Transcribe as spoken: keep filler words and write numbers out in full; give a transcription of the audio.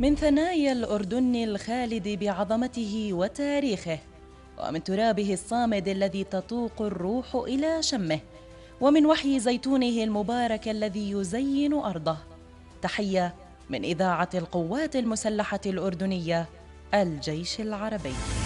من ثنايا الأردن الخالد بعظمته وتاريخه، ومن ترابه الصامد الذي تطوق الروح إلى شمه، ومن وحي زيتونه المبارك الذي يزين أرضه. تحية من إذاعة القوات المسلحة الأردنية، الجيش العربي.